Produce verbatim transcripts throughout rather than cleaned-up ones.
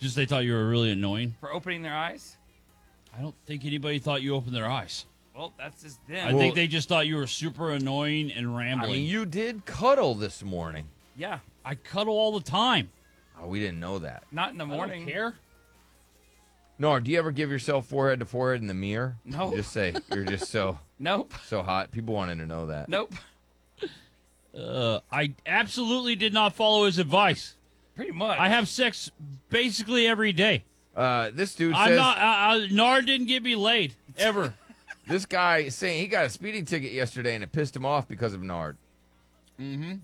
Just they thought you were really annoying. For opening their eyes? I don't think anybody thought you opened their eyes. Well, that's just them. I Well- think they just thought you were super annoying and I rambling. mean, you did cuddle this morning. Yeah, I cuddle all the time. Oh, we didn't know that. not in the I morning. don't care. Nor, do you ever give yourself forehead to forehead in the mirror? No. You just say you're just so Nope. so hot. People wanted to know that. Nope. Uh, I absolutely did not follow his advice. Pretty much. I have sex basically every day. Uh, this dude I'm says not. Uh, uh, Nard didn't get me laid ever. this guy is saying he got a speeding ticket yesterday and it pissed him off because of Nard. And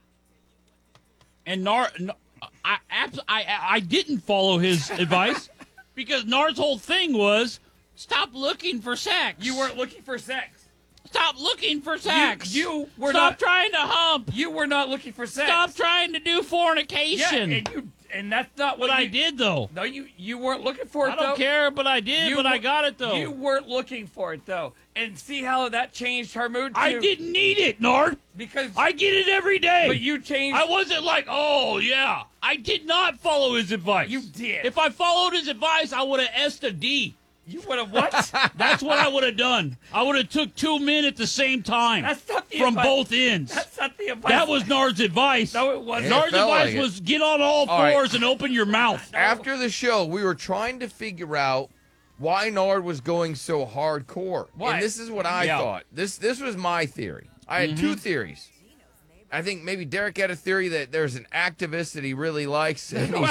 Nard, N- I, abs- I, I I didn't follow his advice because Nard's whole thing was stop looking for sex. You weren't looking for sex. Stop looking for sex. You, you were Stop not. trying to hump. You were not looking for sex. Stop trying to do Yeah, fornication. and you, and that's not what but I you, did though. No, you you weren't looking for it. I don't though. care, but I did. You but I were- got it though. You weren't looking for it though, and see how that changed her mood. I too? didn't need it, Nard. because I get it every day. but you changed. I wasn't like, oh yeah. I did not follow his advice. You did. If I followed his advice, I would have S'd a D. you would have what? That's what I would have done. I would have took two men at the same time That's not the from advice. both ends. That's not the advice. That was Nard's advice. no, it wasn't. Yeah. Nard's felt advice like it. was get on all All right. fours and open your mouth. After the show, we were trying to figure out why Nard was going so hardcore. Why? And this is what I Yeah. thought. This this was my theory. I had two theories. I think maybe Derek had a theory that there's an activist that he really likes and he's